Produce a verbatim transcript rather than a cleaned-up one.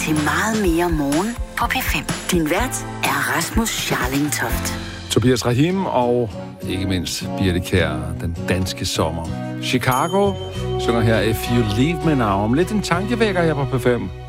til Meget mere morgen på P fem. Din vært er Rasmus Scharling Toft. Tobias Rahim og ikke mindst Birte Kjær, den danske sommer. Chicago synger her If You Leave Me Now. Om lidt en tankevækker her på P fem.